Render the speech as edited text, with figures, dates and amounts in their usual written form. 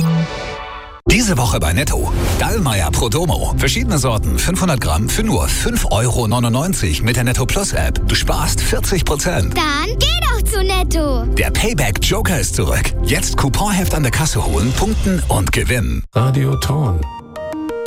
Diese Woche bei Netto. Dallmayr Prodomo. Verschiedene Sorten, 500 Gramm für nur 5,99 € mit der Netto Plus App. Du sparst 40%. Dann geh doch zu Netto. Der Payback Joker ist zurück. Jetzt Couponheft an der Kasse holen, punkten und gewinnen. Radio Thorn.